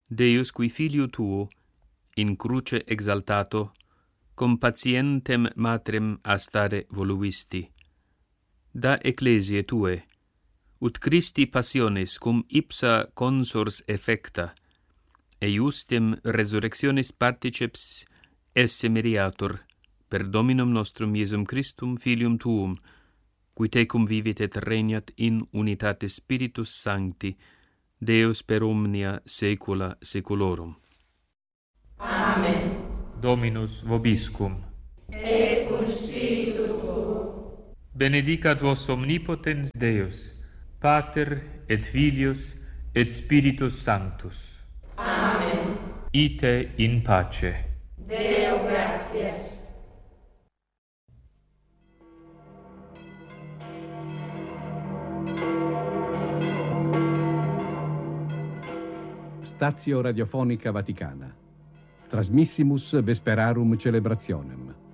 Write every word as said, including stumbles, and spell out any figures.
Deus, qui filio tuo, in cruce exaltato, com patientem matrem astare voluisti, da ecclesiae tue, ut Christi passiones cum ipsa consors effecta, e justem resurrectionis particeps esse meriatur, per Dominum nostrum Iesum Christum Filium tuum, qui tecum vivit et regnat in unitate Spiritus Sancti, Deus per omnia saecula saeculorum. Amen. Dominus vobiscum. Et cum spiritu tuo. Benedicat vos omnipotens Deus, Pater et Filius et Spiritus Sanctus. Amen. Ite in pace. Deo gratias. Statio Radiofonica Vaticana. Transmissimus Vesperarum Celebrationem.